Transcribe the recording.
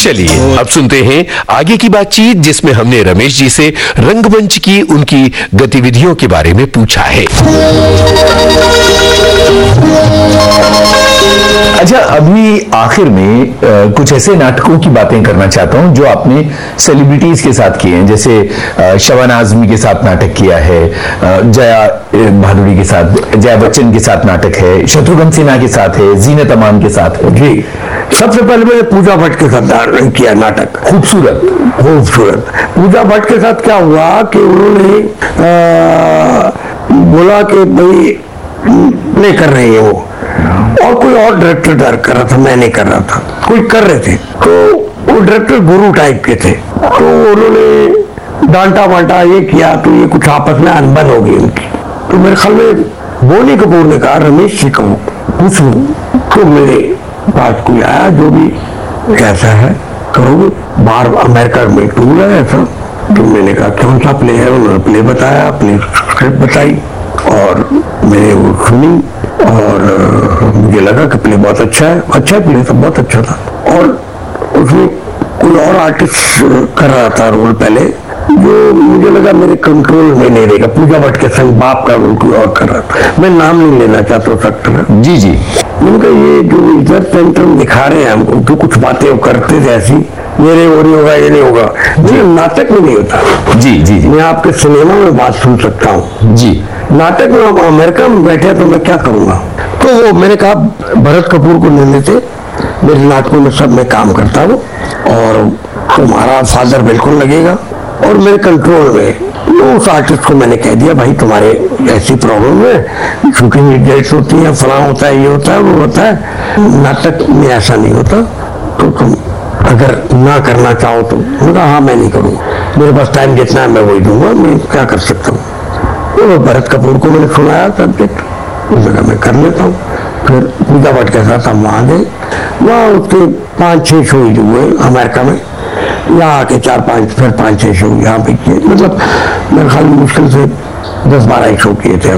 चलिए अब सुनते हैं आगे की बातचीत, जिसमें हमने रमेश जी से रंगमंच की उनकी गतिविधियों के बारे में पूछा है। अच्छा, अभी आखिर में कुछ ऐसे नाटकों की बातें करना चाहता हूं जो आपने सेलिब्रिटीज के साथ किए हैं, जैसे शबाना आजमी के साथ नाटक किया है, जया भादुड़ी के साथ, जया बच्चन के साथ नाटक है, शत्रुघ्न सिन्हा के साथ है, जीनत अमान के साथ है। जी, सबसे पहले मैंने पूजा भट्ट के साथ किया नाटक। खूबसूरत खूबसूरत। पूजा भट्ट के साथ क्या हुआ कि उन्होंने बोला कि भाई नहीं कर रहे हैं वो, और कोई और डायरेक्टर कर रहा था, मैं नहीं कर रहा था, कोई कर रहे थे, तो वो डायरेक्टर गुरु टाइप के थे, तो उन्होंने डांटा वांटा ये किया, तो ये कुछ आपस में अनबन हो गई उनकी। तो मेरे ख्याल में बोनी कपूर ने कहा रमेश जी को पूछ लो, तो मेरे पास कोई आया, जो भी कैसा है करोगे, बाहर अमेरिका में टूर है ऐसा। तो मैंने कहा कौन सा प्ले है, उन्होंने प्ले बताया, अपनी स्क्रिप्ट बताई और मैंने वो सुनी और मुझे लगा कि प्ले बहुत अच्छा है, अच्छा प्ले तो बहुत अच्छा था। और उसमें कोई और आर्टिस्ट कर रहा था रोल पहले, जो मुझे लगा मेरे कंट्रोल में नहीं रहेगा। पूजा भट्ट के संग बाप का रोल कोई और कर रहा था, मैं नाम नहीं लेना चाहता उस एक्टर। जी जी, उनका ये जो इधर सेंटर दिखा रहे हैं हमको, जो कुछ बातें वो करते थे ऐसी, मेरे वो नहीं होगा, ये नहीं होगा, ये नाटक में नहीं होता। जी जी जी, मैं आपके सिनेमा में बात सुन सकता हूँ जी, नाटक में हम अमेरिका में बैठे तो मैं क्या करूंगा। तो वो मैंने कहा भरत कपूर को ले लेते, मेरे नाटकों में सब मैं काम करता हूँ और तुम्हारा फादर बिल्कुल लगेगा और मेरे कंट्रोल में। तो उस आर्टिस्ट को मैंने कह दिया भाई तुम्हारे ऐसी प्रॉब्लम है, शूटिंग डेट्स होती है, फलां होता है, ये होता है, वो होता है, नाटक में ऐसा नहीं होता, तो तुम अगर ना करना चाहो तो। बोला हाँ मैं नहीं करूँगा, मेरे पास टाइम जितना है मैं वही दूंगा, मैं क्या कर सकता हूँ। तो भरत कपूर को मैंने सुनाया सब्जेक्ट, उसने मैं कर लेता हूँ। फिर पूजा भट्ट के साथ हम वहाँ गए, वहाँ उसके 5-6 शो हुए अमेरिका में, यहाँ आके 4-5, फिर 5-6 शो यहाँ पे किए, मतलब मेरे ख्याल मुश्किल से 10-12 शो किए थे।